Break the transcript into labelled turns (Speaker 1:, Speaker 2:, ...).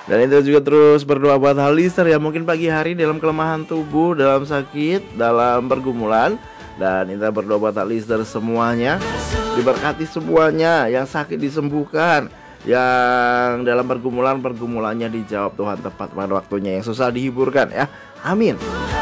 Speaker 1: Dan itu juga terus berdoa buat hal listener yang mungkin pagi hari dalam kelemahan tubuh, dalam sakit, dalam pergumulan. Dan kita berdoa buat hal listener semuanya, diberkati semuanya, yang sakit disembuhkan, yang dalam pergumulannya dijawab Tuhan tepat pada waktunya, yang susah dihiburkan ya. Amin.